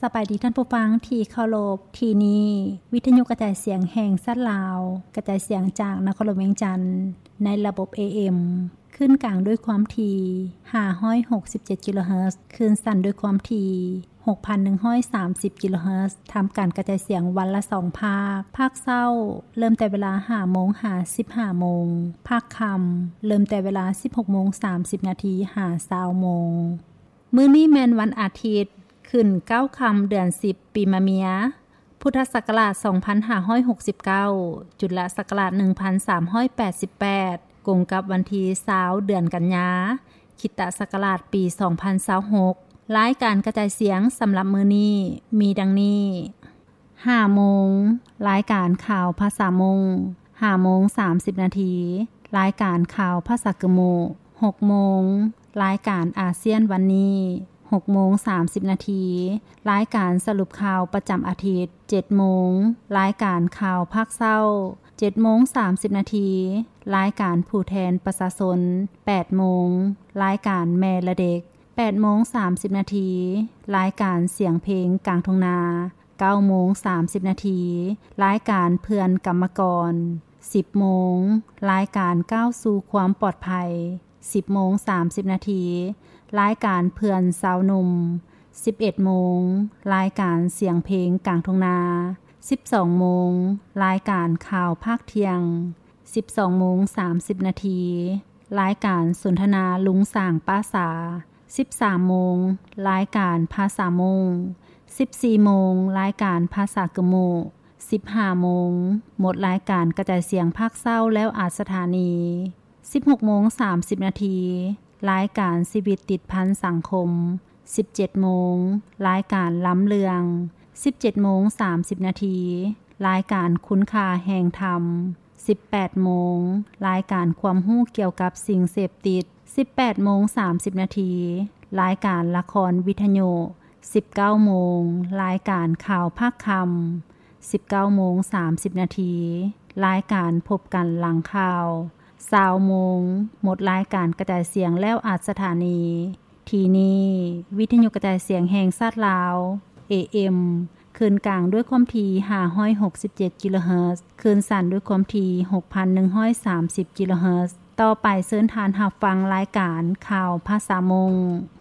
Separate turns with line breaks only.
สบายดีท่านผู้ฟังที่เคารพที่นี้วิทยุกระจายเสียงแห่งชาติลาวกระจายเสียงจากนครหลวงเวียงจันทน์ในระบบ AM ขึ้นกลางด้วยความถี่567กิโลเฮิรตซ์คลื่นสั้นด้วยความถี่6,130 กิโลเฮิรตซ์ทำการกระจายเสียงวันละ2ภาคภาคเช้าเริ่มแต่เวลา 5:00 นหา 15:00 นภาคค่ำเริ่มแต่เวลา 16:30 นหา 20:00 นมื้อนี้แม่นวันอาทิตย์ขึ้น9ค่ำเดือน10ปีมะเมียพุทธศักราช2569จุลศักราช1388กงกับวันที่20เดือนกันยาคริสตศักราชปี2026รายการกระจายเสียงสำหรับมื้อนี้มีดังนี้ 5 โมงรายการข่าวภาษามง 5:30 นาทีรายการข่าวภาษากะโม 6 โมงรายการอาเซียนวันนี้6:30 นาทีรายการสรุปข่าวประจำอาทิตย์7 โมงรายการข่าวภาคเช้า7:30 นาทีรายการผู้แทนประชาชน8 โมงรายการแม่และเด็ก8:30 นาทีรายการเสียงเพลงกลางทุ่งนา9:30 นาทีรายการเพื่อนกรรมกร10 โมงรายการก้าวสู่ความปลอดภัย10:30 นาทีรายการเพื่อนสาวหนุ่ม11 โมงรายการเสียงเพลงกลางทุ่งนา12 โมงรายการข่าวภาคเที่ยง12:30 นาทีรายการสนทนาลุงสร้างป้าสา13 โมงรายการภาษามง14 โมงรายการภาษากะโม15 โมงหมดรายการกระจายเสียงภาคเช้าแล้วอาจสถานี16:30 นาทีรายการชีวิตติดพันสังคม17 โมงรายการล้ำเลือง17:30 นาทีรายการคุณค่าแห่งธรรม18 โมงรายการความรู้เกี่ยวกับสิ่งเสพติด18:30 นาทีรายการละครวิทยุ19 โมงรายการข่าวภาคค่ำ19:30 นาทีรายการพบกันหลังข่าว20 โมงหมดรายการกระจายเสียงแล้วอาจสถานีทีนี้วิทยุกระจายเสียงแห่งชาติลาว AM คืนกลางด้วยความถี่567กิโลเฮิรตซ์คืนสั้นด้วยความถี่6,130 กิโลเฮิรตซ์ต่อไปเชิญทานรับฟังรายการข่าวภาษามง